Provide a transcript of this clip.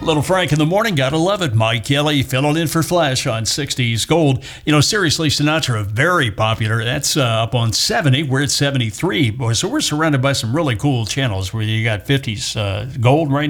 Little Frank in the morning, gotta love it. Mike Kelly filling in for Flash on 60s Gold. You know, seriously, Sinatra, very popular. That's up on 70. We're at 73. Boy, so we're surrounded by some really cool channels where you got 50s Gold right